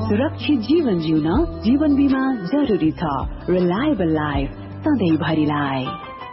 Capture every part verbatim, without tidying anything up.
सुरक्षित जीवन जिउन जीवन बीमा जरुरी छ। Reliable life सधैँभरिलाई।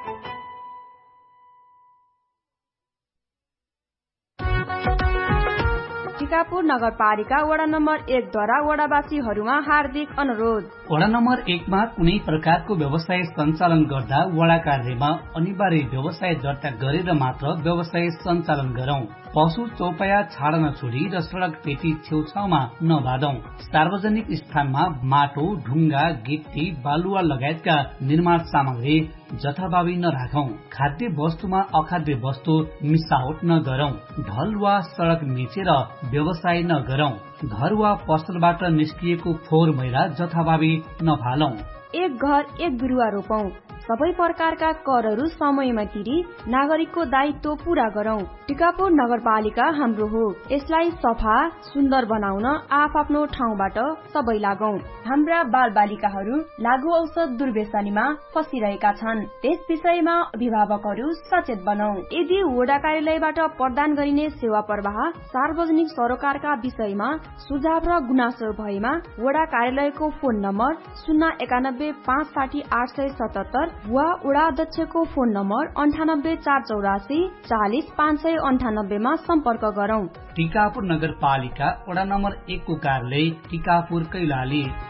टिकापुर नगरपालिका वडा नम्बर एक द्वारा वडावासीहरूमा हार्दिक अनुरोध। वडा नम्बर एकमा कुनै प्रकारको व्यवसाय सञ्चालन गर्दा वडा कार्यमा अनिवार्य व्यवसाय दर्ता गरेर मात्र व्यवसाय सञ्चालन गरौं। पशु चौपाया छाड्न छोडी र सड़क पेटी छेउछाउमा नबादौं। सार्वजनिक स्थानमा माटो, ढुङ्गा, गिट्टी, बालुवा लगायतका निर्माण सामग्री जथाभावी नराखौं। खाद्य वस्तुमा अखाद्य वस्तु मिसावट नगरौं। ढल वा सड़क मिचेर व्यवसाय नगरौं। घर वा पसलबाट निस्किएको फोहोर मैला जथाभावी नफालौं। एक घर एक बिरुवा रोपौं। सबै प्रकारका करहरू समयमा तिरी नागरिकको दायित्व पूरा गरौं। टिकापुर नगरपालिका हाम्रो हो, यसलाई सफा सुन्दर बनाउन आफआफ्नो ठाउँबाट सबै लागौं। हाम्रा बाल बालिकाहरू लागू औषध दुर्व्यसनीमा फसिरहेका छन्, त्यस विषयमा अभिभावकहरू सचेत बनौं। यदि वडा कार्यालयबाट प्रदान गरिने सेवा प्रवाह सार्वजनिक सरोकारका विषयमा सुझाव र गुनासो भएमा वडा कार्यालयको फोन नम्बर शून्य एकानब्बे पाँच साठी आठ सय सतहत्तर वा वडा अध्यक्षको फोन नम्बर अन्ठानब्बे चार चौरासी चालिस पाँच सय अन्ठानब्बेमा सम्पर्क गरौं। टिकापुर नगरपालिका वडा नम्बर एक को कार्यालय टिकापुर कैलाली।